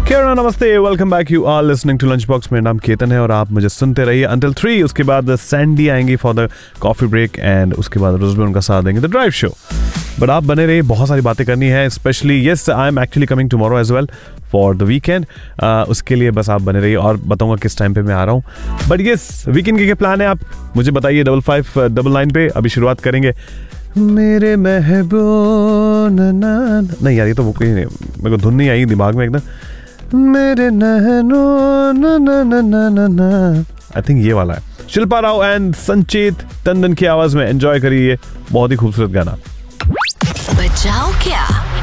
केरला नमस्ते, welcome back. You are listening to lunch box. मेरा नाम केतन है और आप मुझे सुनते रहिए अंटिल 3। उसके बाद सैंडी आएंगी for the coffee break and उसके बाद रोज भी उनका साथ देंगे द ड्राइव शो। बट आप बने रहिए, बहुत सारी बातें करनी है। Specially yes, I am actually coming tomorrow as well for the weekend. उसके लिए बस आप बने रहिए और बताऊंगा किस टाइम पे मैं आ रहा हूँ। बट येस, वीकेंड के क्या प्लान है आप मुझे बताइए 5599 पे। अभी शुरुआत करेंगे मेरे महबूब नहीं यार, ये तो वो कोई नहीं, मेरे को धुन नहीं आई दिमाग में एकदम। मेरे आई थिंक ये वाला है। शिल्पा राव एंड संचेत टंडन की आवाज में एंजॉय करिए, बहुत ही खूबसूरत गाना। बजाओ क्या